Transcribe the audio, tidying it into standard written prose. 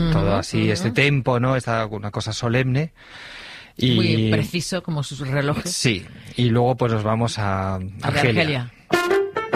todo así, este tempo, ¿no? Esta una cosa solemne. Y muy preciso como sus relojes. Sí, y luego pues nos vamos a Argelia.